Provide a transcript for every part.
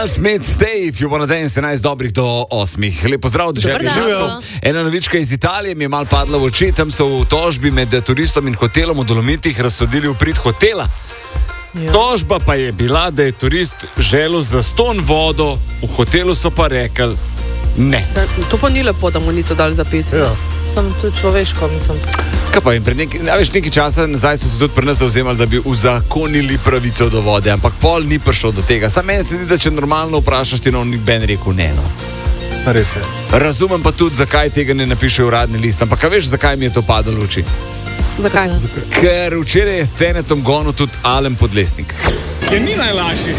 I'll Smith, stay if you wanna dance, 11 dobrih do 8. Lep pozdrav, državni živjo. Ena novička iz Italije mi je mal padla v oči, tam so v tožbi med turistom in hotelom v Dolomitih razsodili v prid hotela. Ja. Tožba pa je bila, da je turist želel zastonj vodo, v hotelu so pa rekli ne. To pa ni lepo, da mu niso dali zapiti. Ja. Sam tudi človeško, mislim. Kaj pa jim, nekaj časa nazaj so se tudi pri nas zauzemali, da bi uzakonili pravico do vode, ampak pol ni prišlo do tega. Sam meni se zdi, da če normalno vprašaš, ti no ben rekel ne, no. Res je. Razumem pa tudi, zakaj tega ne napiše uradni list, ampak veš, zakaj mi je to padlo v oči? Zakaj? Ker včeraj je s Cenetom gonil tudi Alen Podlesnik. Je ni najlažji.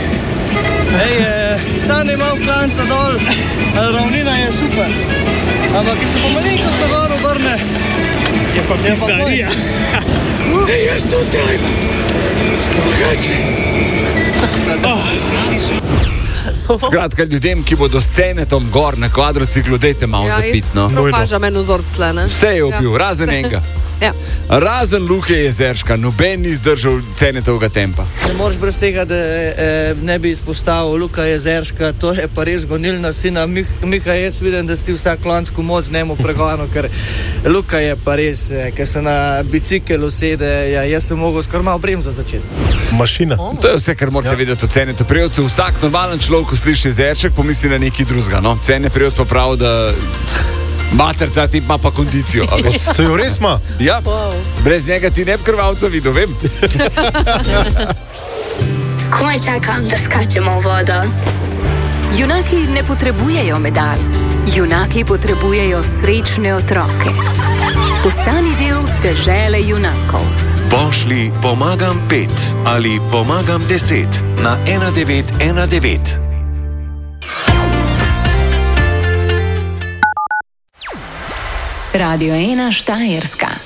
Sam imam klanca dol, ravnina je super. Ampak, ki se pomeniko s gor obrne, Je pa pizdarija. Jaz to treba. Drugače. Skratka, ljudem, ki bodo s Cenetom gor na kvadrociklu, dejte malo zapit, no. Propaža meni vzorc tle, ne? Vse je ubil, razen enega. Ja. Razen Luke Jezerška, noben ni zdržal Cenetovega tempa. ne moreš brez tega, da ne bi izpostavil Luka Jezerška, to je pa res gonilna sina. Miha, jaz vidim, da si vsak klonsko moč njemu pregonil, ker Luka je pa res, ker se na bicikl usede, jaz sem mogel skoraj malo bremza začeti. Mašina. To je vse, kar morate vedeti o Cenetu Prevcu. Vsak normalen človek, ko sliši Jezeršek, pomisli na nekaj drugega, no. Cene Prevc pa pravi, da mater, ta tip ima pa kondicijo. Se jo res ima? Ja, brez njega ti ne bi krvavca videl, vem. Komaj čakam, da skačemo v vodo. Junaki ne potrebujejo medalj. Junaki potrebujejo srečne otroke. Postani del dežele junakov. Pošlji pomagam 5 ali pomagam 10 na 1919. Radio 1 Štajerska.